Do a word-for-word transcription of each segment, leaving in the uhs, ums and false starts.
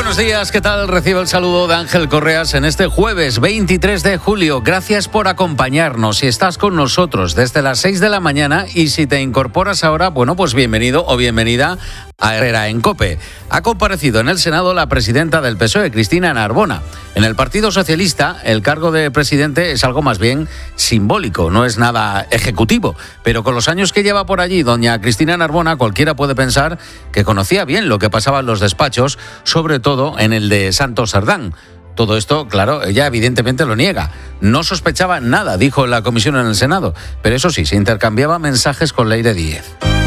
Buenos días, ¿qué tal? Recibe el saludo de Ángel Correas en este jueves veintitrés de julio. Gracias por acompañarnos. Si estás con nosotros desde las seis de la mañana y si te incorporas ahora, bueno, pues bienvenido o bienvenida a Herrera en COPE. Ha comparecido en el Senado la presidenta del P S O E, Cristina Narbona. En el Partido Socialista, el cargo de presidente es algo más bien simbólico, no es nada ejecutivo. Pero con los años que lleva por allí doña Cristina Narbona, cualquiera puede pensar que conocía bien lo que pasaba en los despachos, sobre todo en el de Santos Cerdán. Todo esto, claro, ella evidentemente lo niega. No sospechaba nada, dijo en la comisión en el Senado. Pero eso sí, se intercambiaba mensajes con Leire Díez.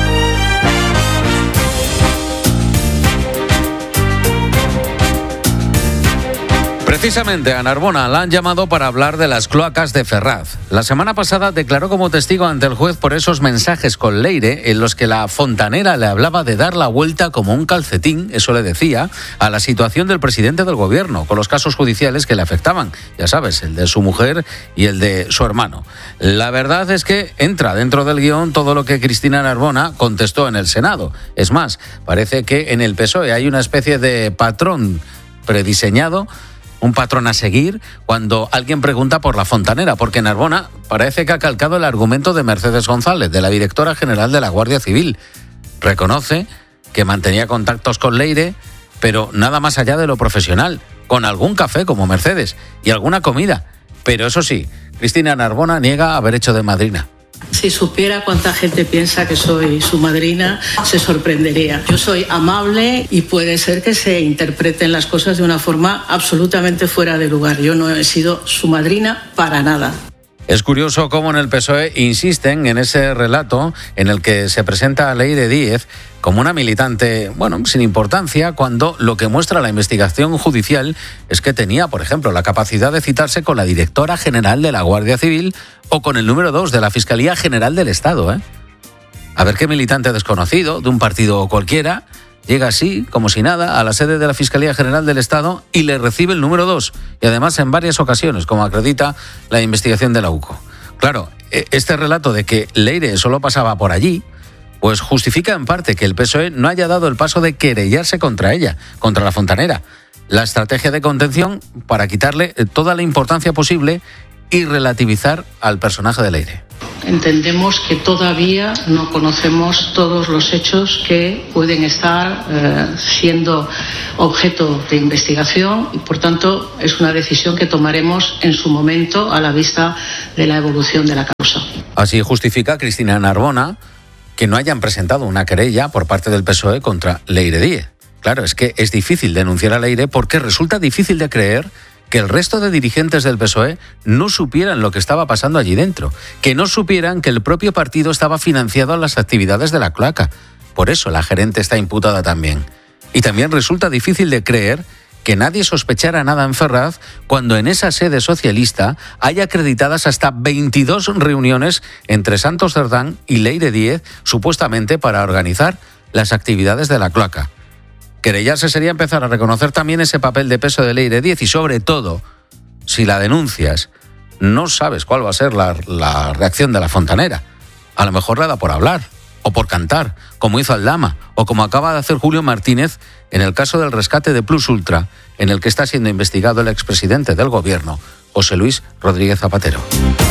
Precisamente a Narbona la han llamado para hablar de las cloacas de Ferraz. La semana pasada declaró como testigo ante el juez por esos mensajes con Leire en los que la fontanera le hablaba de dar la vuelta como un calcetín, eso le decía, a la situación del presidente del gobierno, con los casos judiciales que le afectaban. Ya sabes, el de su mujer y el de su hermano. La verdad es que entra dentro del guión todo lo que Cristina Narbona contestó en el Senado. Es más, parece que en el P S O E hay una especie de patrón prediseñado, un patrón a seguir cuando alguien pregunta por la fontanera, porque Narbona parece que ha calcado el argumento de Mercedes González, de la directora general de la Guardia Civil. Reconoce que mantenía contactos con Leire, pero nada más allá de lo profesional, con algún café como Mercedes y alguna comida. Pero eso sí, Cristina Narbona niega haber hecho de madrina. Si supiera cuánta gente piensa que soy su madrina, se sorprendería. Yo soy amable y puede ser que se interpreten las cosas de una forma absolutamente fuera de lugar. Yo no he sido su madrina para nada. Es curioso cómo en el P S O E insisten en ese relato en el que se presenta a Leire Díez como una militante, bueno, sin importancia, cuando lo que muestra la investigación judicial es que tenía, por ejemplo, la capacidad de citarse con la directora general de la Guardia Civil o con el número dos de la Fiscalía General del Estado, ¿eh? A ver qué militante desconocido de un partido cualquiera llega así, como si nada, a la sede de la Fiscalía General del Estado y le recibe el número dos, y además en varias ocasiones, como acredita la investigación de la U C O. Claro, este relato de que Leire solo pasaba por allí, pues justifica en parte que el P S O E no haya dado el paso de querellarse contra ella, contra la fontanera. La estrategia de contención para quitarle toda la importancia posible y relativizar al personaje de Leire. Entendemos que todavía no conocemos todos los hechos que pueden estar eh, siendo objeto de investigación y, por tanto, es una decisión que tomaremos en su momento a la vista de la evolución de la causa. Así justifica Cristina Narbona que no hayan presentado una querella por parte del P S O E contra Leire Díez. Claro, es que es difícil denunciar a Leire porque resulta difícil de creer que el resto de dirigentes del P S O E no supieran lo que estaba pasando allí dentro, que no supieran que el propio partido estaba financiado en las actividades de la cloaca. Por eso la gerente está imputada también. Y también resulta difícil de creer que nadie sospechara nada en Ferraz cuando en esa sede socialista hay acreditadas hasta veintidós reuniones entre Santos Cerdán y Leire Díez, supuestamente para organizar las actividades de la cloaca. Querellarse sería empezar a reconocer también ese papel de peso de Leire Díez y, sobre todo, si la denuncias, no sabes cuál va a ser la, la reacción de la fontanera. A lo mejor la da por hablar o por cantar, como hizo Aldama, o como acaba de hacer Julio Martínez en el caso del rescate de Plus Ultra, en el que está siendo investigado el expresidente del gobierno, José Luis Rodríguez Zapatero.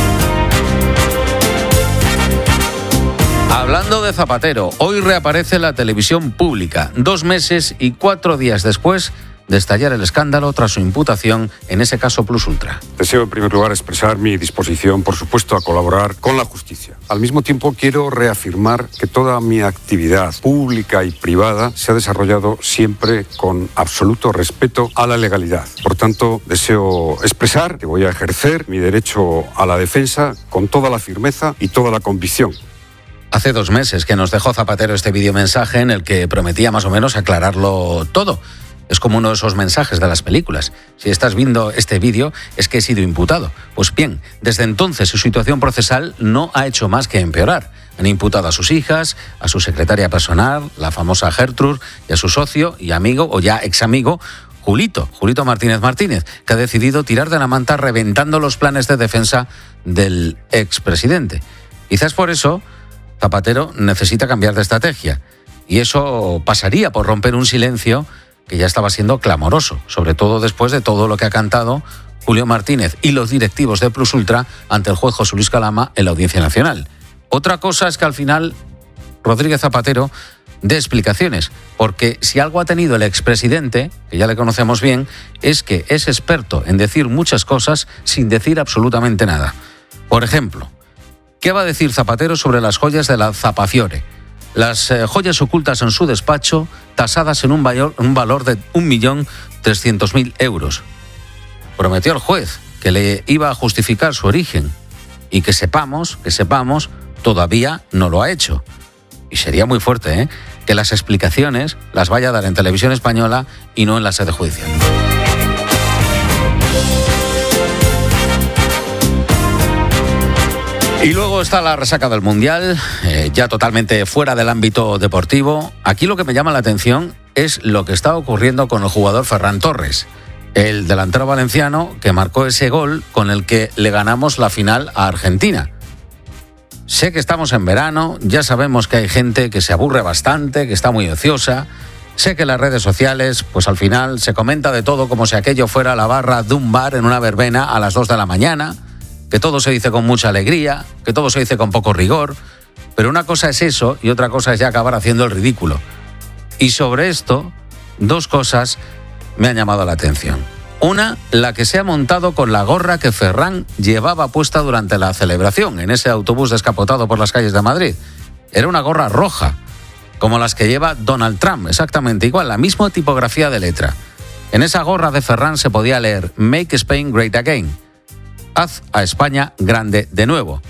Hablando de Zapatero, hoy reaparece la televisión pública, dos meses y cuatro días después de estallar el escándalo tras su imputación en ese caso Plus Ultra. Deseo en primer lugar expresar mi disposición, por supuesto, a colaborar con la justicia. Al mismo tiempo quiero reafirmar que toda mi actividad pública y privada se ha desarrollado siempre con absoluto respeto a la legalidad. Por tanto, deseo expresar que voy a ejercer mi derecho a la defensa con toda la firmeza y toda la convicción. Hace dos meses que nos dejó Zapatero este videomensaje en el que prometía más o menos aclararlo todo. Es como uno de esos mensajes de las películas. Si estás viendo este vídeo, es que he sido imputado. Pues bien, desde entonces su situación procesal no ha hecho más que empeorar. Han imputado a sus hijas, a su secretaria personal, la famosa Gertrude, y a su socio y amigo, o ya ex amigo, Julito, Julito Martínez Martínez, que ha decidido tirar de la manta reventando los planes de defensa del expresidente. Quizás por eso Zapatero necesita cambiar de estrategia. Y eso pasaría por romper un silencio que ya estaba siendo clamoroso, sobre todo después de todo lo que ha cantado Julio Martínez y los directivos de Plus Ultra ante el juez José Luis Calama en la Audiencia Nacional. Otra cosa es que al final Rodríguez Zapatero dé explicaciones, porque si algo ha tenido el expresidente, que ya le conocemos bien, es que es experto en decir muchas cosas sin decir absolutamente nada. Por ejemplo, ¿qué va a decir Zapatero sobre las joyas de la Zapafiore? Las eh, joyas ocultas en su despacho, tasadas en un valor, un valor de un millón trescientos mil euros. Prometió al juez que le iba a justificar su origen y que sepamos, que sepamos, todavía no lo ha hecho. Y sería muy fuerte, ¿eh?, que las explicaciones las vaya a dar en Televisión Española y no en la sede judicial. Y luego está la resaca del Mundial, eh, ya totalmente fuera del ámbito deportivo. Aquí lo que me llama la atención es lo que está ocurriendo con el jugador Ferran Torres, el delantero valenciano que marcó ese gol con el que le ganamos la final a Argentina. Sé que estamos en verano, ya sabemos que hay gente que se aburre bastante, que está muy ociosa. Sé que en las redes sociales, pues al final se comenta de todo como si aquello fuera la barra de un bar en una verbena a las dos de la mañana, que todo se dice con mucha alegría, que todo se dice con poco rigor, pero una cosa es eso y otra cosa es ya acabar haciendo el ridículo. Y sobre esto, dos cosas me han llamado la atención. Una, la que se ha montado con la gorra que Ferran llevaba puesta durante la celebración en ese autobús descapotado por las calles de Madrid. Era una gorra roja, como las que lleva Donald Trump, exactamente igual, la misma tipografía de letra. En esa gorra de Ferran se podía leer Make Spain Great Again. Haz a España grande de nuevo.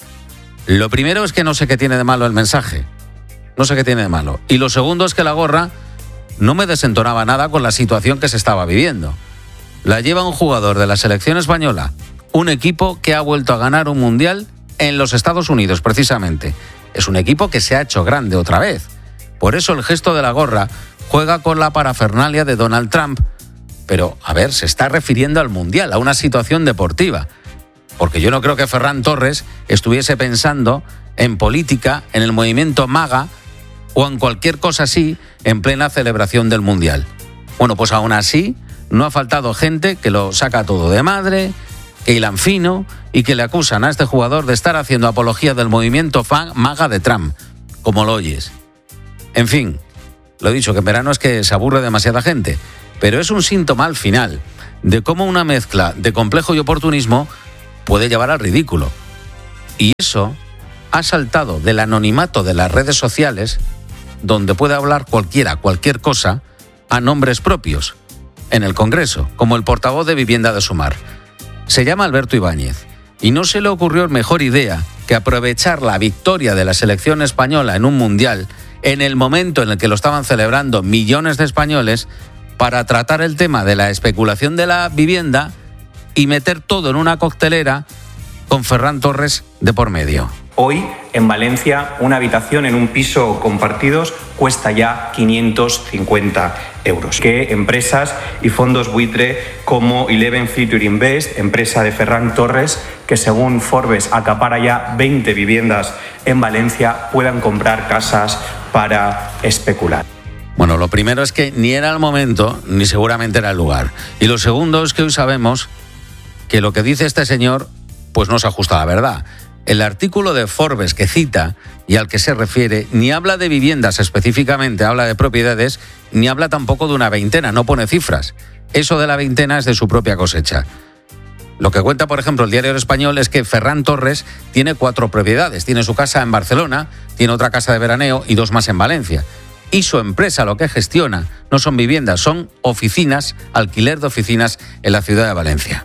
Lo primero es que no sé qué tiene de malo el mensaje. No sé qué tiene de malo. Y lo segundo es que la gorra no me desentonaba nada con la situación que se estaba viviendo. La lleva un jugador de la selección española, un equipo que ha vuelto a ganar un mundial en los Estados Unidos, precisamente. Es un equipo que se ha hecho grande otra vez. Por eso el gesto de la gorra juega con la parafernalia de Donald Trump. Pero, a ver, se está refiriendo al mundial, a una situación deportiva. Porque yo no creo que Ferran Torres estuviese pensando en política, en el movimiento MAGA o en cualquier cosa así en plena celebración del mundial. Bueno, pues aún así no ha faltado gente que lo saca todo de madre, que hilan fino y que le acusan a este jugador de estar haciendo apología del movimiento MAGA de Trump, como lo oyes. En fin, lo he dicho, que en verano es que se aburre demasiada gente, pero es un síntoma al final de cómo una mezcla de complejo y oportunismo puede llevar al ridículo. Y eso ha saltado del anonimato de las redes sociales, donde puede hablar cualquiera, cualquier cosa, a nombres propios, en el Congreso, como el portavoz de Vivienda de Sumar. Se llama Alberto Ibáñez, y no se le ocurrió mejor idea que aprovechar la victoria de la selección española en un mundial, en el momento en el que lo estaban celebrando millones de españoles, para tratar el tema de la especulación de la vivienda y meter todo en una coctelera con Ferran Torres de por medio. Hoy, en Valencia, una habitación en un piso compartidos cuesta ya quinientos cincuenta euros. Que empresas y fondos buitre como Eleven Future Invest, empresa de Ferran Torres, que según Forbes acapara ya veinte viviendas en Valencia, puedan comprar casas para especular. Bueno, lo primero es que ni era el momento, ni seguramente era el lugar. Y lo segundo es que hoy sabemos que lo que dice este señor pues no se ajusta a la verdad. El artículo de Forbes que cita y al que se refiere ni habla de viviendas específicamente, habla de propiedades, ni habla tampoco de una veintena, no pone cifras. Eso de la veintena es de su propia cosecha. Lo que cuenta, por ejemplo, el Diario Español es que Ferran Torres tiene cuatro propiedades. Tiene su casa en Barcelona, tiene otra casa de veraneo y dos más en Valencia. Y su empresa lo que gestiona no son viviendas, son oficinas, alquiler de oficinas en la ciudad de Valencia.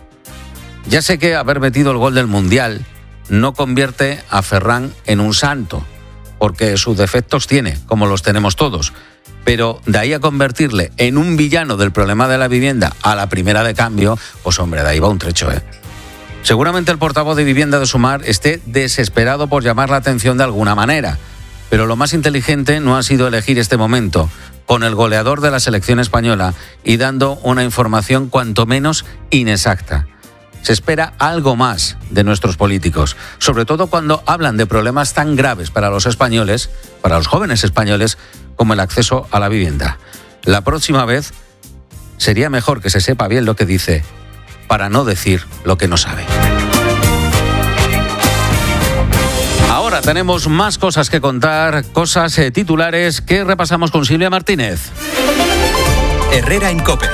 Ya sé que haber metido el gol del Mundial no convierte a Ferran en un santo, porque sus defectos tiene, como los tenemos todos. Pero de ahí a convertirle en un villano del problema de la vivienda a la primera de cambio, pues hombre, de ahí va un trecho, ¿eh? Seguramente el portavoz de Vivienda de Sumar esté desesperado por llamar la atención de alguna manera, pero lo más inteligente no ha sido elegir este momento con el goleador de la selección española y dando una información cuanto menos inexacta. Se espera algo más de nuestros políticos, sobre todo cuando hablan de problemas tan graves para los españoles, para los jóvenes españoles, como el acceso a la vivienda. La próxima vez sería mejor que se sepa bien lo que dice para no decir lo que no sabe. Ahora tenemos más cosas que contar, cosas eh, titulares que repasamos con Silvia Martínez. Herrera en COPE.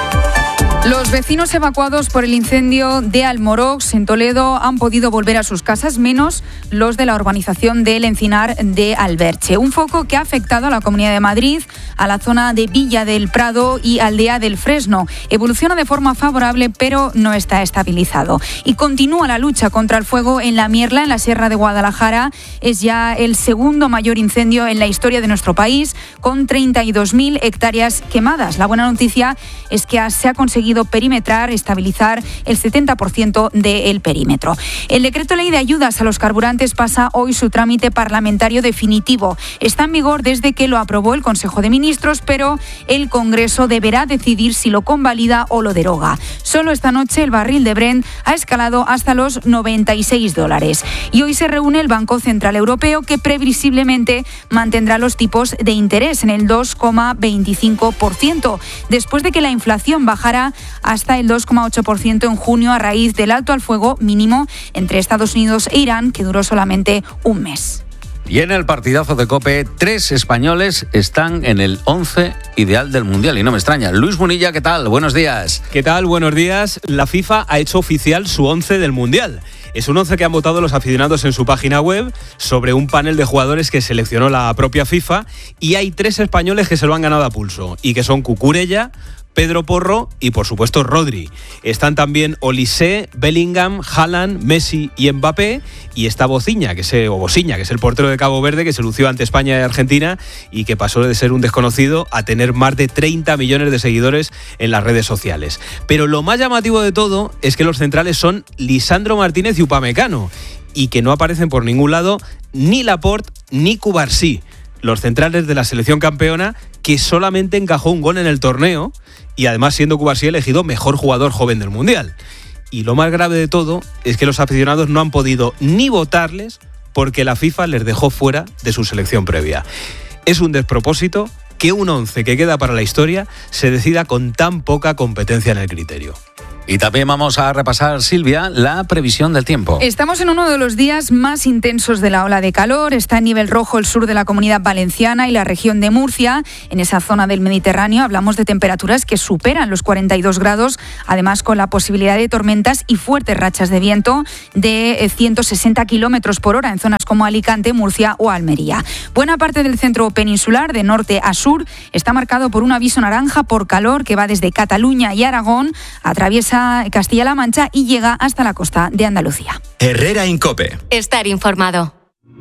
Los vecinos evacuados por el incendio de Almorox, en Toledo, han podido volver a sus casas, menos los de la urbanización del Encinar de Alberche. Un foco que ha afectado a la Comunidad de Madrid, a la zona de Villa del Prado y Aldea del Fresno. Evoluciona de forma favorable, pero no está estabilizado. Y continúa la lucha contra el fuego en La Mierla, en la Sierra de Guadalajara. Es ya el segundo mayor incendio en la historia de nuestro país, con treinta y dos mil hectáreas quemadas. La buena noticia es que se ha conseguido perimetrar, estabilizar el setenta por ciento del perímetro. El decreto ley de ayudas a los carburantes pasa hoy su trámite parlamentario definitivo. Está en vigor desde que lo aprobó el Consejo de Ministros, pero el Congreso deberá decidir si lo convalida o lo deroga. Solo esta noche el barril de Brent ha escalado hasta los noventa y seis dólares. Y hoy se reúne el Banco Central Europeo, que previsiblemente mantendrá los tipos de interés en el dos coma veinticinco por ciento, después de que la inflación bajara hasta el dos coma ocho por ciento en junio a raíz del alto al fuego mínimo entre Estados Unidos e Irán, que duró solamente un mes. Y en el partidazo de COPE, tres españoles están en el once ideal del Mundial, y no me extraña. Luis Munilla, ¿qué tal? Buenos días. ¿Qué tal? Buenos días. La FIFA ha hecho oficial su once del Mundial. Es un once que han votado los aficionados en su página web sobre un panel de jugadores que seleccionó la propia FIFA, y hay tres españoles que se lo han ganado a pulso y que son Cucurella, Pedro Porro y, por supuesto, Rodri. Están también Olise, Bellingham, Haaland, Messi y Mbappé. Y está Bociña, que es, o Bociña, que es el portero de Cabo Verde, que se lució ante España y Argentina y que pasó de ser un desconocido a tener más de treinta millones de seguidores en las redes sociales. Pero lo más llamativo de todo es que los centrales son Lisandro Martínez y Upamecano, y que no aparecen por ningún lado ni Laporte ni Cubarsí, los centrales de la selección campeona, que solamente encajó un gol en el torneo, y además siendo Cubarsí elegido mejor jugador joven del Mundial. Y lo más grave de todo es que los aficionados no han podido ni votarles porque la FIFA les dejó fuera de su selección previa. Es un despropósito que un once que queda para la historia se decida con tan poca competencia en el criterio. Y también vamos a repasar, Silvia, la previsión del tiempo. Estamos en uno de los días más intensos de la ola de calor. Está en nivel rojo el sur de la Comunidad Valenciana y la región de Murcia. En esa zona del Mediterráneo hablamos de temperaturas que superan los cuarenta y dos grados, además con la posibilidad de tormentas y fuertes rachas de viento de ciento sesenta kilómetros por hora en zonas como Alicante, Murcia o Almería. Buena parte del centro peninsular, de norte a sur, está marcado por un aviso naranja por calor que va desde Cataluña y Aragón, atraviesa Castilla-La Mancha y llega hasta la costa de Andalucía. Herrera en COPE. Estar informado.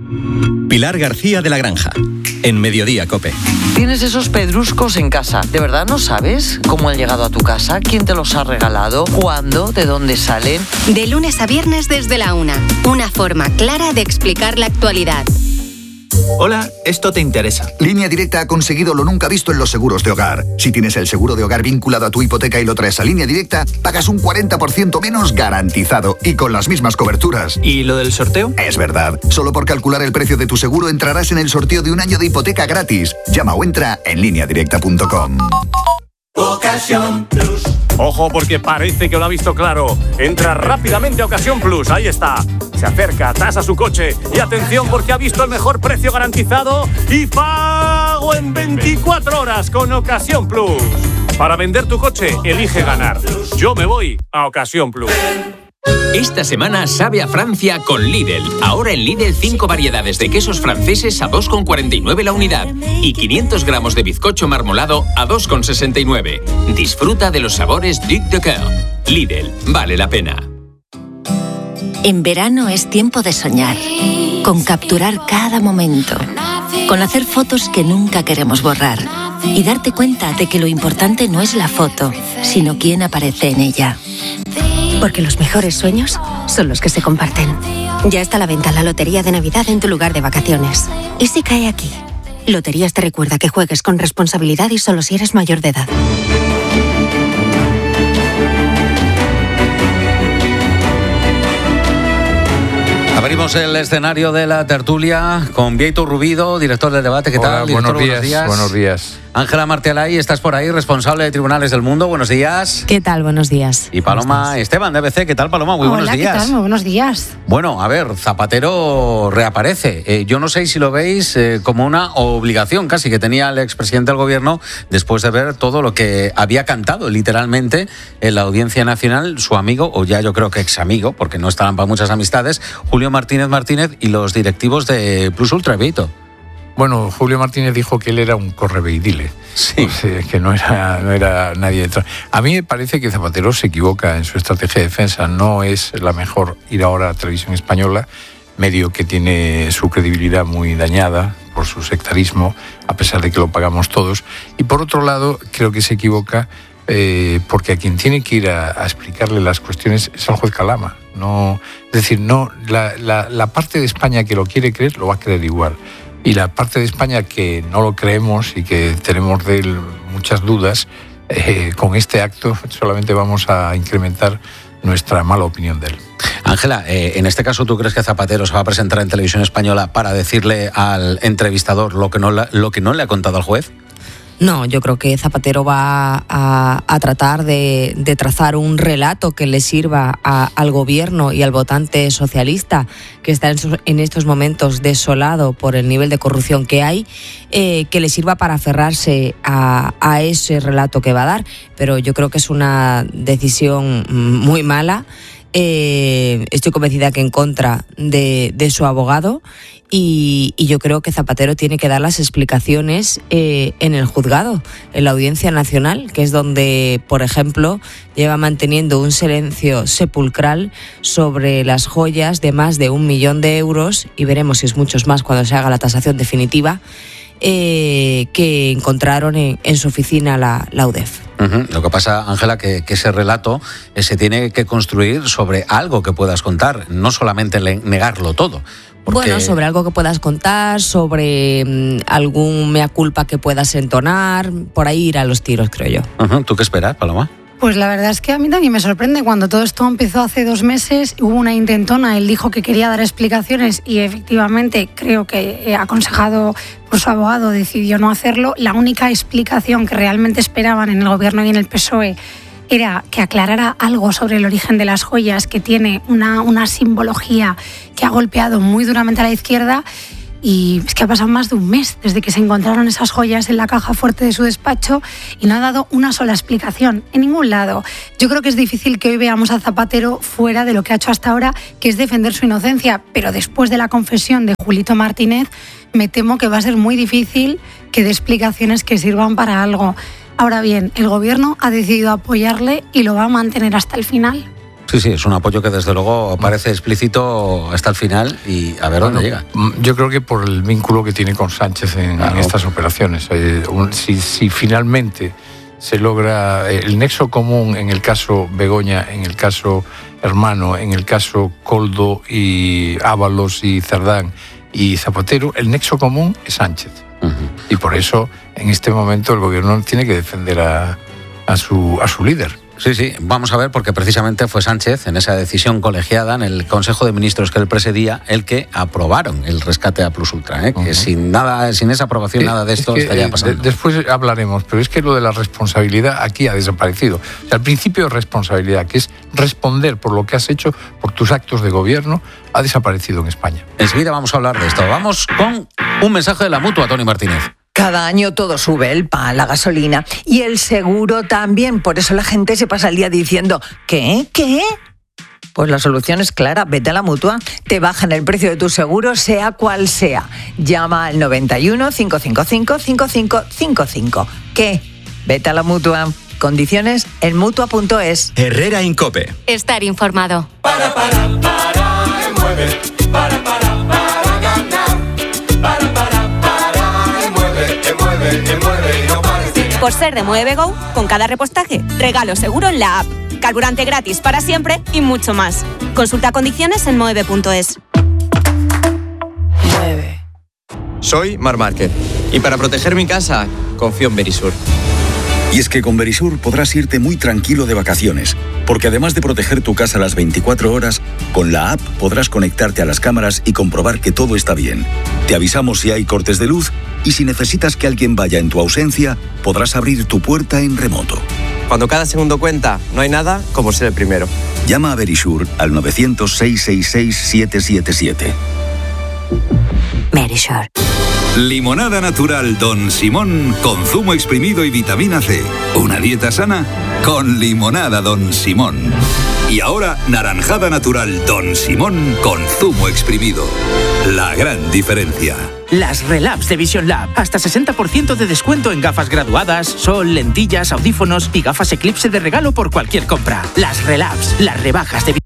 Pilar García de la Granja, en Mediodía COPE. Tienes esos pedruscos en casa. ¿De verdad no sabes cómo han llegado a tu casa? ¿Quién te los ha regalado? ¿Cuándo? ¿De dónde salen? De lunes a viernes desde la una. Una forma clara de explicar la actualidad. Hola, esto te interesa. Línea Directa ha conseguido lo nunca visto en los seguros de hogar. Si tienes el seguro de hogar vinculado a tu hipoteca y lo traes a Línea Directa, pagas un cuarenta por ciento menos garantizado y con las mismas coberturas. ¿Y lo del sorteo? Es verdad. Solo por calcular el precio de tu seguro entrarás en el sorteo de un año de hipoteca gratis. Llama o entra en línea directa punto com. Ocasión Plus. Ojo, porque parece que lo ha visto claro. Entra rápidamente a Ocasión Plus. Ahí está. Se acerca, tasa su coche. Y atención, porque ha visto el mejor precio garantizado y pago en veinticuatro horas con Ocasión Plus. Para vender tu coche, elige ganar. Yo me voy a Ocasión Plus. Esta semana sabe a Francia con Lidl. Ahora en Lidl cinco variedades de quesos franceses a dos con cuarenta y nueve la unidad y quinientos gramos de bizcocho marmolado a dos con sesenta y nueve. Disfruta de los sabores Duc de Coeur. Lidl, vale la pena. En verano es tiempo de soñar, con capturar cada momento, con hacer fotos que nunca queremos borrar y darte cuenta de que lo importante no es la foto, sino quién aparece en ella. Porque los mejores sueños son los que se comparten. Ya está a la venta la Lotería de Navidad en tu lugar de vacaciones. ¿Y si cae aquí? Loterías te recuerda que juegues con responsabilidad y solo si eres mayor de edad. Abrimos el escenario de la tertulia con Vieito Rubido, director del debate. ¿Qué Hola, tal? Buenos Director, días, buenos días. Buenos días. Ángela Martialay, estás por ahí, responsable de Tribunales del Mundo. Buenos días. ¿Qué tal? Buenos días. Y Paloma Esteban, de A B C. ¿Qué tal, Paloma? Muy Hola, buenos días. ¿qué tal? Muy buenos días. Bueno, a ver, Zapatero reaparece. Eh, yo no sé si lo veis eh, como una obligación casi que tenía el expresidente del gobierno después de ver todo lo que había cantado literalmente en la Audiencia Nacional su amigo, o ya yo creo que ex amigo, porque no estaban para muchas amistades, Julio Martínez Martínez y los directivos de Plus Ultra, Vito. Bueno, Julio Martínez dijo que él era un correveidile, sí. O sea, que no era, no era nadie detrás. A mí me parece que Zapatero se equivoca en su estrategia de defensa. No es la mejor ir ahora a Televisión Española, medio que tiene su credibilidad muy dañada por su sectarismo, a pesar de que lo pagamos todos. Y por otro lado, creo que se equivoca eh, porque a quien tiene que ir a, a explicarle las cuestiones es al juez Calama. No, es decir, no la, la, la parte de España que lo quiere creer lo va a creer igual. Y la parte de España que no lo creemos y que tenemos de él muchas dudas, eh, con este acto solamente vamos a incrementar nuestra mala opinión de él. Ángela, eh, en este caso, ¿tú crees que Zapatero se va a presentar en Televisión Española para decirle al entrevistador lo que no, la, lo que no le ha contado al juez? No, yo creo que Zapatero va a, a tratar de, de trazar un relato que le sirva a, al gobierno y al votante socialista que está en, sus, en estos momentos desolado por el nivel de corrupción que hay, eh, que le sirva para aferrarse a, a ese relato que va a dar. Pero yo creo que es una decisión muy mala. Eh, estoy convencida que en contra de, de su abogado. Y, y yo creo que Zapatero tiene que dar las explicaciones eh, en el juzgado, en la Audiencia Nacional, que es donde, por ejemplo, lleva manteniendo un silencio sepulcral sobre las joyas de más de un millón de euros, y veremos si es muchos más cuando se haga la tasación definitiva, eh, que encontraron en, en su oficina la, la U D E F. Uh-huh. Lo que pasa, Ángela, que, que ese relato eh, se tiene que construir sobre algo que puedas contar, no solamente le, negarlo todo. Porque... Bueno, sobre algo que puedas contar, sobre mmm, algún mea culpa que puedas entonar, por ahí ir a los tiros, creo yo. Uh-huh. ¿Tú qué esperas, Paloma? Pues la verdad es que a mí también me sorprende. Cuando todo esto empezó hace dos meses, hubo una intentona, él dijo que quería dar explicaciones y efectivamente creo que aconsejado por su abogado decidió no hacerlo. La única explicación que realmente esperaban en el gobierno y en el P S O E era que aclarara algo sobre el origen de las joyas, que tiene una, una simbología que ha golpeado muy duramente a la izquierda. Y es que ha pasado más de un mes desde que se encontraron esas joyas en la caja fuerte de su despacho y no ha dado una sola explicación en ningún lado. Yo creo que es difícil que hoy veamos a Zapatero fuera de lo que ha hecho hasta ahora, que es defender su inocencia, pero después de la confesión de Julito Martínez, me temo que va a ser muy difícil que dé explicaciones que sirvan para algo. Ahora bien, el gobierno ha decidido apoyarle y lo va a mantener hasta el final. Sí, sí, es un apoyo que desde luego parece explícito hasta el final y a ver bueno, dónde llega. Yo creo que por el vínculo que tiene con Sánchez en, claro. en estas operaciones. Eh, un, si, si finalmente se logra el nexo común en el caso Begoña, en el caso Hermano, en el caso Koldo y Ábalos y Cerdán y Zapatero, el nexo común es Sánchez. Uh-huh. Y por eso en este momento el gobierno tiene que defender a, a, su, a su líder. Sí, sí, vamos a ver, porque precisamente fue Sánchez, en esa decisión colegiada en el Consejo de Ministros que él presidía, el que aprobaron el rescate a Plus Ultra, ¿eh? Uh-huh. Que sin nada, sin esa aprobación, eh, nada de esto es que, estaría eh, pasando. De, después hablaremos, pero es que lo de la responsabilidad aquí ha desaparecido. O sea, el principio de responsabilidad, que es responder por lo que has hecho, por tus actos de gobierno, ha desaparecido en España. Enseguida vamos a hablar de esto. Vamos con un mensaje de la Mutua, Tony Martínez. Cada año todo sube, el pan, la gasolina y el seguro también. Por eso la gente se pasa el día diciendo, ¿qué? ¿Qué? Pues la solución es clara, vete a la Mutua. Te bajan el precio de tu seguro, sea cual sea. Llama al noventa y uno, cinco cinco cinco, cinco cinco cinco cinco. ¿Qué? Vete a la Mutua. Condiciones en mutua punto es. Herrera Incope. Estar informado. Para, para, para, mueve, para, para. Por ser de Mueve Go, con cada repostaje, regalo seguro en la app, carburante gratis para siempre y mucho más. Consulta condiciones en mueve punto es. Soy Mar Márquez y para proteger mi casa confío en Verisur. Y es que con Verisur podrás irte muy tranquilo de vacaciones, porque además de proteger tu casa las veinticuatro horas, con la app podrás conectarte a las cámaras y comprobar que todo está bien. Te avisamos si hay cortes de luz y si necesitas que alguien vaya en tu ausencia, podrás abrir tu puerta en remoto. Cuando cada segundo cuenta, no hay nada como ser el primero. Llama a Verisur al novecientos, seiscientos sesenta y seis, siete siete siete. Verisur. Limonada natural Don Simón con zumo exprimido y vitamina C. Una dieta sana con limonada Don Simón. Y ahora naranjada natural Don Simón con zumo exprimido. La gran diferencia. Las Relabs de Vision Lab. Hasta sesenta por ciento de descuento en gafas graduadas, sol, lentillas, audífonos y gafas Eclipse de regalo por cualquier compra. Las Relabs, las rebajas de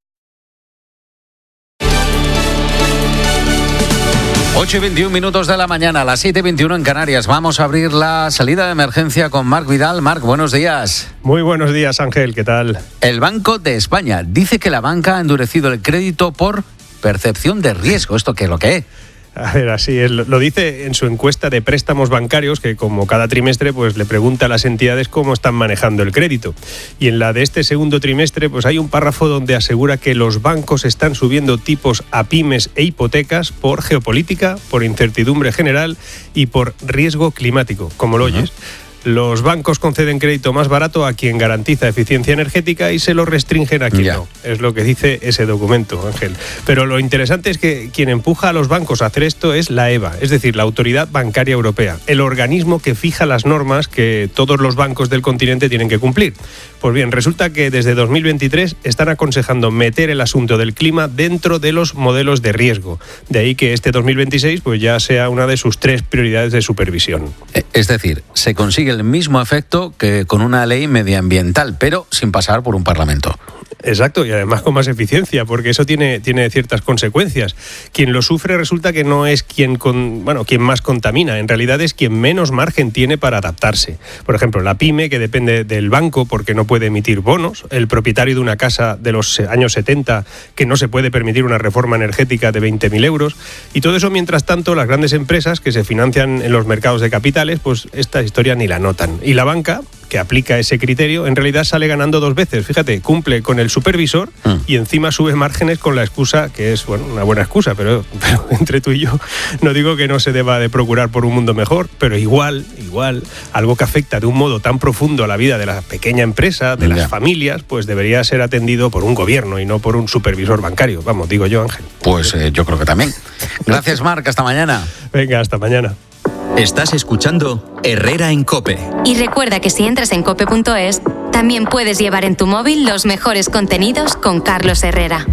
ocho y veintiún minutos de la mañana, a las siete y veintiuno en Canarias. Vamos a abrir la salida de emergencia con Marc Vidal. Marc, buenos días. Muy buenos días, Ángel, ¿qué tal? El Banco de España dice que la banca ha endurecido el crédito por percepción de riesgo. ¿Esto qué es lo que es? A ver, así es. Lo dice en su encuesta de préstamos bancarios, que como cada trimestre pues le pregunta a las entidades cómo están manejando el crédito. Y en la de este segundo trimestre pues hay un párrafo donde asegura que los bancos están subiendo tipos a pymes e hipotecas por geopolítica, por incertidumbre general y por riesgo climático, como lo oyes. Los bancos conceden crédito más barato a quien garantiza eficiencia energética y se lo restringen a quien yeah. no. Es lo que dice ese documento, Ángel. Pero lo interesante es que quien empuja a los bancos a hacer esto es la EBA, es decir, la Autoridad Bancaria Europea, el organismo que fija las normas que todos los bancos del continente tienen que cumplir. Pues bien, resulta que desde dos mil veintitrés están aconsejando meter el asunto del clima dentro de los modelos de riesgo. De ahí que este dos mil veintiséis pues ya sea una de sus tres prioridades de supervisión. Es decir, se consigue el mismo efecto que con una ley medioambiental, pero sin pasar por un parlamento. Exacto, y además con más eficiencia, porque eso tiene, tiene ciertas consecuencias. Quien lo sufre resulta que no es quien, con, bueno, quien más contamina, en realidad es quien menos margen tiene para adaptarse. Por ejemplo, la pyme, que depende del banco porque no puede emitir bonos, el propietario de una casa de los años setenta que no se puede permitir una reforma energética de veinte mil euros, y todo eso mientras tanto las grandes empresas que se financian en los mercados de capitales, pues esta historia ni la notan. Y la banca, que aplica ese criterio, en realidad sale ganando dos veces. Fíjate, cumple con el supervisor mm. y encima sube márgenes con la excusa, que es bueno, una buena excusa, pero, pero entre tú y yo no digo que no se deba de procurar por un mundo mejor, pero igual, igual, algo que afecta de un modo tan profundo a la vida de la pequeña empresa, de yeah. las familias, pues debería ser atendido por un gobierno y no por un supervisor bancario. Vamos, digo yo, Ángel. Pues eh, yo creo que también. Gracias, Marc, hasta mañana. Venga, hasta mañana. Estás escuchando Herrera en COPE. Y recuerda que si entras en cope punto es, también puedes llevar en tu móvil los mejores contenidos con Carlos Herrera.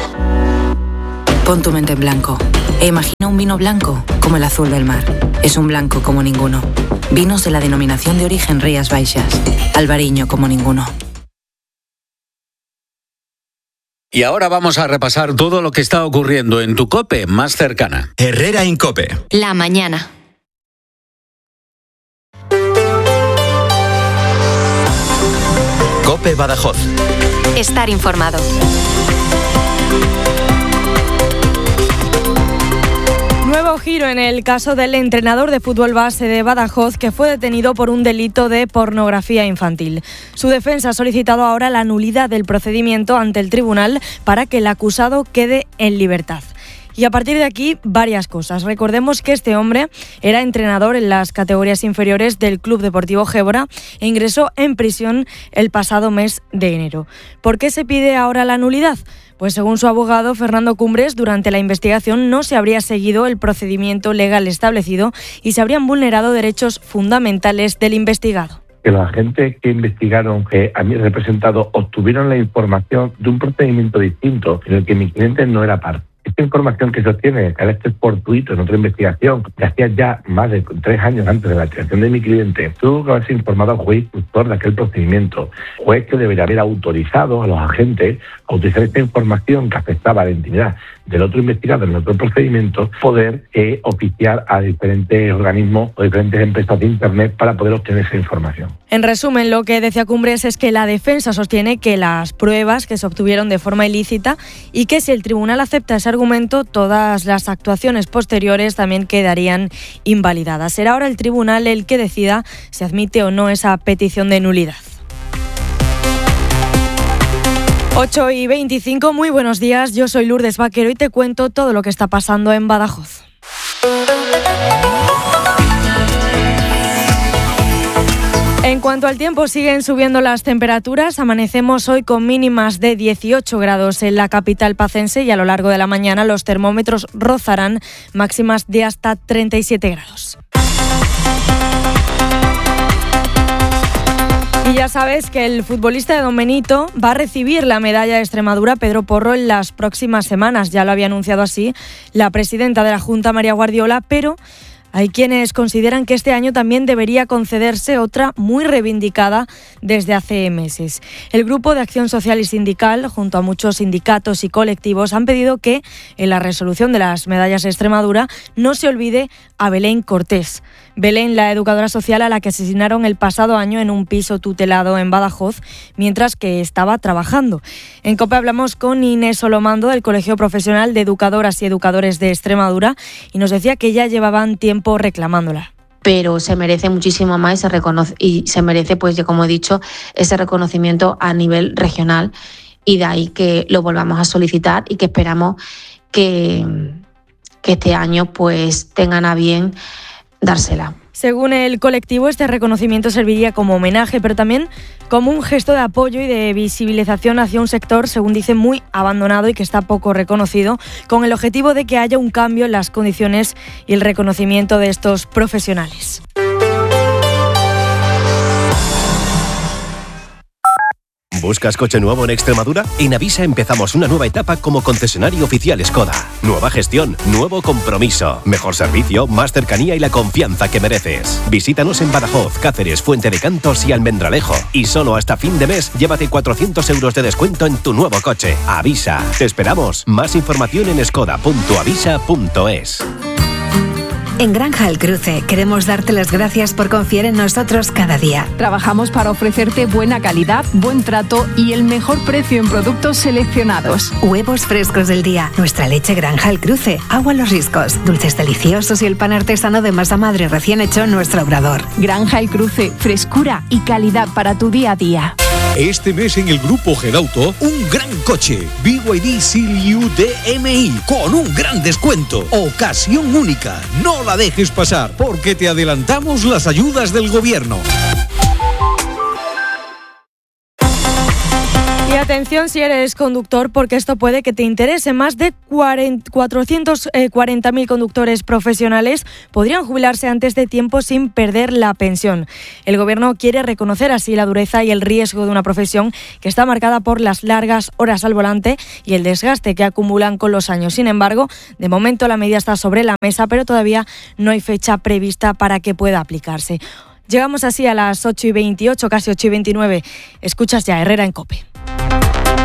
Pon tu mente en blanco e imagina un vino blanco como el azul del mar. Es un blanco como ninguno. Vinos de la denominación de origen Rías Baixas. Albariño como ninguno. Y ahora vamos a repasar todo lo que está ocurriendo en tu COPE más cercana. Herrera en COPE. La mañana. COPE Badajoz. Estar informado. Nuevo giro en el caso del entrenador de fútbol base de Badajoz que fue detenido por un delito de pornografía infantil. Su defensa ha solicitado ahora la nulidad del procedimiento ante el tribunal para que el acusado quede en libertad. Y a partir de aquí, varias cosas. Recordemos que este hombre era entrenador en las categorías inferiores del Club Deportivo Gébora e ingresó en prisión el pasado mes de enero. ¿Por qué se pide ahora la nulidad? Pues según su abogado, Fernando Cumbres, durante la investigación no se habría seguido el procedimiento legal establecido y se habrían vulnerado derechos fundamentales del investigado. Que los agentes que investigaron, que a mí representado, obtuvieron la información de un procedimiento distinto en el que mi cliente no era parte. Esta información que se obtiene de carácter fortuito en otra investigación que hacía ya más de tres años antes de la creación de mi cliente, tuvo que haberse informado al juez instructor de aquel procedimiento, juez que debería haber autorizado a los agentes a utilizar esta información que afectaba a la intimidad del otro investigado en otro procedimiento, poder eh, oficiar a diferentes organismos o diferentes empresas de Internet para poder obtener esa información. En resumen, lo que decía Cumbres es que la defensa sostiene que las pruebas que se obtuvieron de forma ilícita y que si el tribunal acepta esa argumento, todas las actuaciones posteriores también quedarían invalidadas. Será ahora el tribunal el que decida si admite o no esa petición de nulidad. ocho y veinticinco, muy buenos días, yo soy Lourdes Vaquero y te cuento todo lo que está pasando en Badajoz. En cuanto al tiempo, siguen subiendo las temperaturas. Amanecemos hoy con mínimas de dieciocho grados en la capital pacense y a lo largo de la mañana los termómetros rozarán máximas de hasta treinta y siete grados. Y ya sabes que el futbolista de Don Benito va a recibir la medalla de Extremadura Pedro Porro en las próximas semanas. Ya lo había anunciado así la presidenta de la Junta, María Guardiola, pero hay quienes consideran que este año también debería concederse otra muy reivindicada desde hace meses. El Grupo de Acción Social y Sindical, junto a muchos sindicatos y colectivos, han pedido que en la resolución de las medallas de Extremadura no se olvide a Belén Cortés. Belén, la educadora social a la que asesinaron el pasado año en un piso tutelado en Badajoz mientras que estaba trabajando. En COPE hablamos con Inés Solomando del Colegio Profesional de Educadoras y Educadores de Extremadura y nos decía que ya llevaban tiempo reclamándola. Pero se merece muchísimo más y se, reconoce, y se merece, pues como he dicho, ese reconocimiento a nivel regional y de ahí que lo volvamos a solicitar y que esperamos que, que este año pues tengan a bien dársela. Según el colectivo, este reconocimiento serviría como homenaje, pero también como un gesto de apoyo y de visibilización hacia un sector, según dicen, muy abandonado y que está poco reconocido, con el objetivo de que haya un cambio en las condiciones y el reconocimiento de estos profesionales. ¿Buscas coche nuevo en Extremadura? En Avisa empezamos una nueva etapa como concesionario oficial Skoda. Nueva gestión, nuevo compromiso, mejor servicio, más cercanía y la confianza que mereces. Visítanos en Badajoz, Cáceres, Fuente de Cantos y Almendralejo. Y solo hasta fin de mes, llévate cuatrocientos euros de descuento en tu nuevo coche. Avisa. Te esperamos. Más información en skoda punto avisa punto es. En Granja El Cruce queremos darte las gracias por confiar en nosotros cada día. Trabajamos para ofrecerte buena calidad, buen trato y el mejor precio en productos seleccionados. Huevos frescos del día, nuestra leche Granja El Cruce, agua Los Riscos, dulces deliciosos y el pan artesano de masa madre recién hecho en nuestro obrador. Granja El Cruce, frescura y calidad para tu día a día. Este mes en el Grupo Gedauto, un gran coche, B Y D Seal U D M I, con un gran descuento. Ocasión única, no la dejes pasar, porque te adelantamos las ayudas del gobierno. Y atención si eres conductor, porque esto puede que te interese. Más de cuatrocientos cuarenta mil conductores profesionales podrían jubilarse antes de tiempo sin perder la pensión. El Gobierno quiere reconocer así la dureza y el riesgo de una profesión que está marcada por las largas horas al volante y el desgaste que acumulan con los años. Sin embargo, de momento la medida está sobre la mesa, pero todavía no hay fecha prevista para que pueda aplicarse. Llegamos así a las ocho y veintiocho, casi ocho y veintinueve. Escuchas ya Herrera en COPE.